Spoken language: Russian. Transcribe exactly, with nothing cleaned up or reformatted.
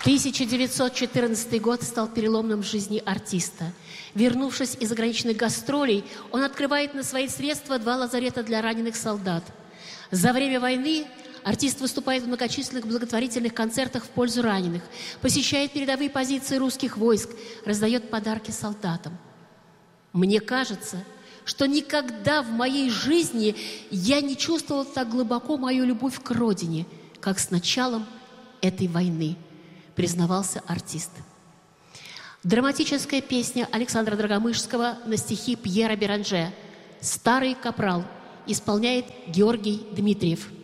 тысяча девятьсот четырнадцатый год стал переломным в жизни артиста. Вернувшись из заграничных гастролей, он открывает на свои средства два лазарета для раненых солдат. За время войны артист выступает в многочисленных благотворительных концертах в пользу раненых, посещает передовые позиции русских войск, раздает подарки солдатам. Мне кажется, что никогда в моей жизни я не чувствовал так глубоко мою любовь к родине, как с началом этой войны, признавался артист. Драматическая песня Александра Драгомышского на стихи Пьера Беранже «Старый капрал» исполняет Георгий Дмитриев.